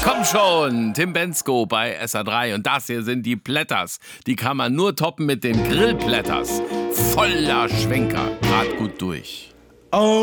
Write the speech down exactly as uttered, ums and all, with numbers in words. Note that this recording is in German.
Komm schon, Tim Bendzko bei S A drei und das hier sind die Plätters. Die kann man nur toppen mit den Grillplätters. Voller Schwenker, grad gut durch. Oh.